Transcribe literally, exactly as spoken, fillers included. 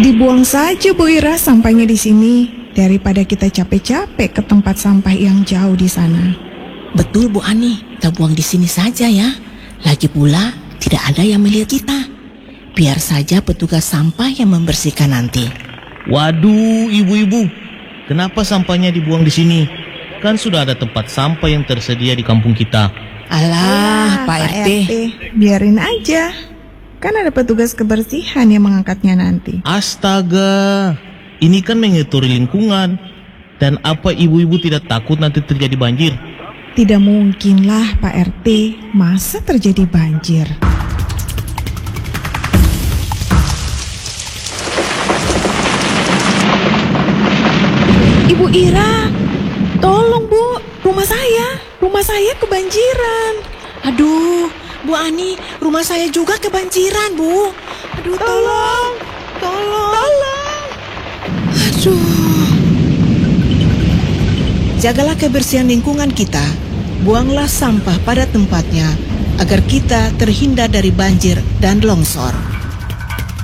Dibuang saja Bu Ira sampahnya di sini daripada kita capek-capek ke tempat sampah yang jauh di sana. Betul Bu Ani, kita buang di sini saja ya. Lagi pula tidak ada yang melihat kita. Biar saja petugas sampah yang membersihkan nanti. Waduh, ibu-ibu, kenapa sampahnya dibuang di sini? Kan sudah ada tempat sampah yang tersedia di kampung kita. Alah, Ah, Pak R T. Biarin aja. Kan ada petugas kebersihan yang mengangkatnya nanti. Astaga, ini kan mengotori lingkungan. Dan apa ibu-ibu tidak takut nanti terjadi banjir? Tidak mungkinlah Pak R T, masa terjadi banjir? Ibu Ira, tolong Bu, rumah saya, rumah saya kebanjiran. Aduh, Bu Ani, rumah saya juga kebanjiran, Bu. Aduh, tolong. Tolong. Tolong. Aduh. Jagalah kebersihan lingkungan kita. Buanglah sampah pada tempatnya agar kita terhindar dari banjir dan longsor.